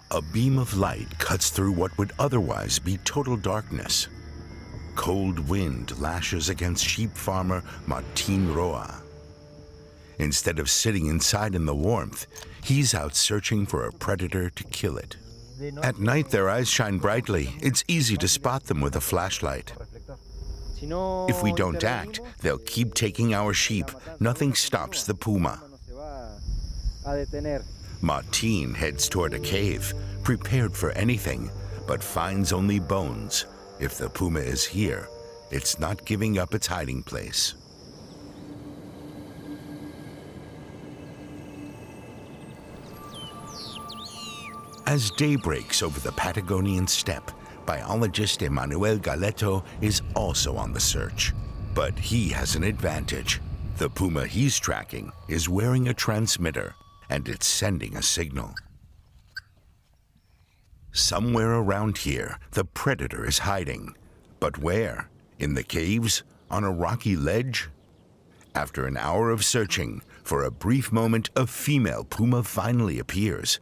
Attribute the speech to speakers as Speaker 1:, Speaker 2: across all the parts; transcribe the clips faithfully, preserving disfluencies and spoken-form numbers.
Speaker 1: A beam of light cuts through what would otherwise be total darkness. Cold wind lashes against sheep farmer Martin Roa. Instead of sitting inside in the warmth, he's out searching for a predator to kill it. At night, their eyes shine brightly. It's easy to spot them with a flashlight. If we don't act, they'll keep taking our sheep. Nothing stops the puma. Martin heads toward a cave, prepared for anything, but finds only bones. If the puma is here, it's not giving up its hiding place. As day breaks over the Patagonian steppe, biologist Emmanuel Galeto is also on the search. But he has an advantage. The puma he's tracking is wearing a transmitter, and it's sending a signal. Somewhere around here, the predator is hiding. But where? In the caves? On a rocky ledge? After an hour of searching, for a brief moment, a female puma finally appears.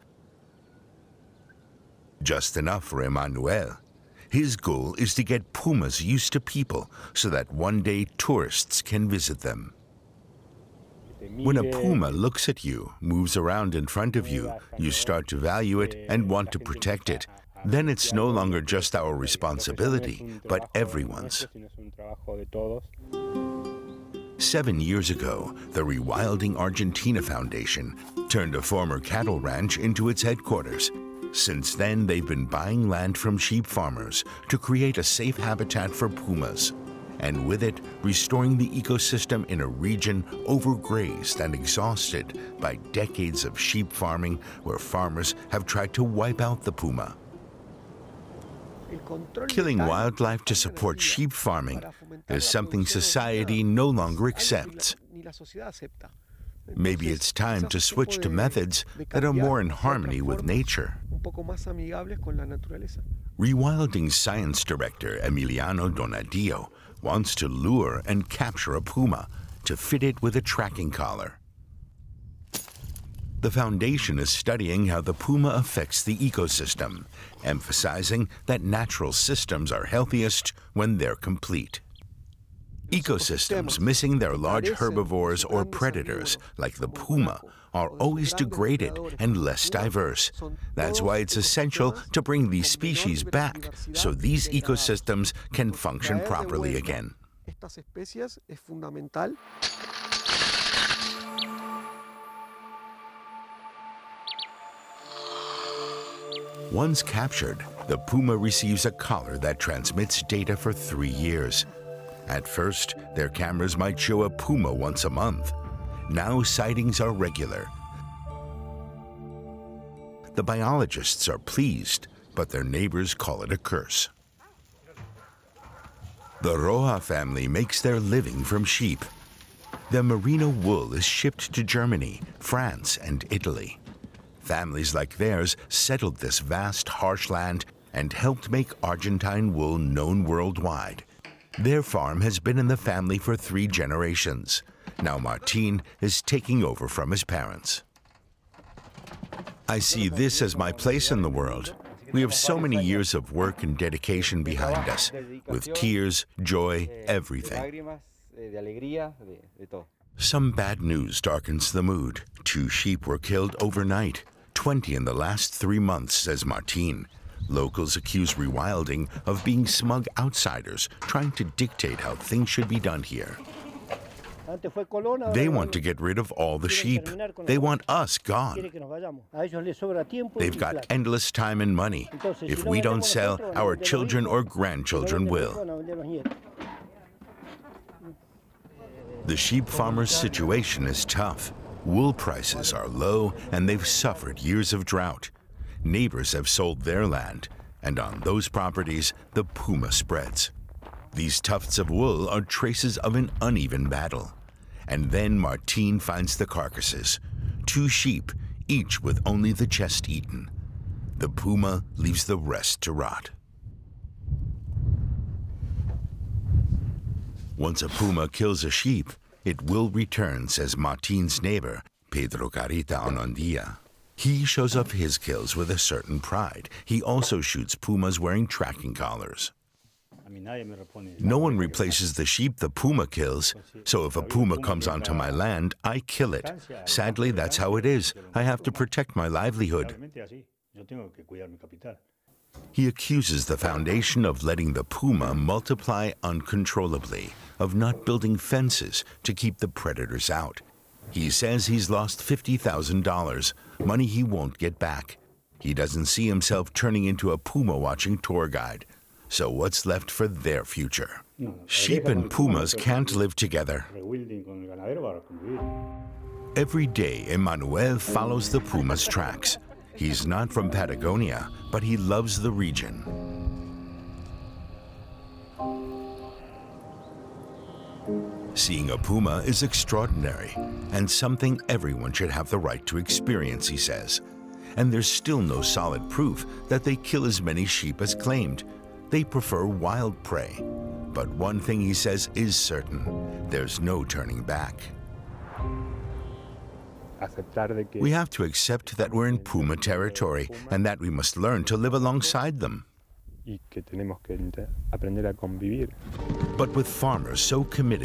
Speaker 1: Just enough for Emmanuel. His goal is to get pumas used to people so that one day tourists can visit them. When a puma looks at you, moves around in front of you, you start to value it and want to protect it. Then it's no longer just our responsibility, but everyone's. Seven years ago, the Rewilding Argentina Foundation turned a former cattle ranch into its headquarters. Since then, they've been buying land from sheep farmers to create a safe habitat for pumas, and with it, restoring the ecosystem in a region overgrazed and exhausted by decades of sheep farming where farmers have tried to wipe out the puma. Killing wildlife to support sheep farming is something society no longer accepts. Maybe it's time to switch to methods that are more in harmony with nature. Rewilding Science Director Emiliano Donadillo wants to lure and capture a puma to fit it with a tracking collar. The foundation is studying how the puma affects the ecosystem, emphasizing that natural systems are healthiest when they're complete. Ecosystems missing their large herbivores or predators, like the puma, are always degraded and less diverse. That's why it's essential to bring these species back so these ecosystems can function properly again. Once captured, the puma receives a collar that transmits data for three years. At first, their cameras might show a puma once a month. Now sightings are regular. The biologists are pleased, but their neighbors call it a curse. The Roa family makes their living from sheep. The merino wool is shipped to Germany, France, and Italy. Families like theirs settled this vast, harsh land and helped make Argentine wool known worldwide. Their farm has been in the family for three generations. Now Martin is taking over from his parents. I see this as my place in the world. We have so many years of work and dedication behind us, with tears, joy, everything. Some bad news darkens the mood. Two sheep were killed overnight, twenty in the last three months, says Martin. Locals accuse rewilding of being smug outsiders trying to dictate how things should be done here. They want to get rid of all the sheep. They want us gone. They've got endless time and money. If we don't sell, our children or grandchildren will. The sheep farmers' situation is tough. Wool prices are low, and they've suffered years of drought. Neighbors have sold their land, and on those properties, the puma spreads. These tufts of wool are traces of an uneven battle. And then Martin finds the carcasses, two sheep, each with only the chest eaten. The puma leaves the rest to rot. Once a puma kills a sheep, it will return, says Martin's neighbor, Pedro Carita Onondia. He shows off his kills with a certain pride. He also shoots pumas wearing tracking collars. No one replaces the sheep the puma kills, so if a puma comes onto my land, I kill it. Sadly, that's how it is. I have to protect my livelihood. He accuses the foundation of letting the puma multiply uncontrollably, of not building fences to keep the predators out. He says he's lost fifty thousand dollars, money he won't get back. He doesn't see himself turning into a puma-watching tour guide. So what's left for their future? Sheep and pumas can't live together. Every day, Emmanuel follows the puma's tracks. He's not from Patagonia, but he loves the region. Seeing a puma is extraordinary and something everyone should have the right to experience, he says. And there's still no solid proof that they kill as many sheep as claimed. They prefer wild prey. But one thing he says is certain: there's no turning back. We have to accept that we're in puma territory and that we must learn to live alongside them. But with farmers so committed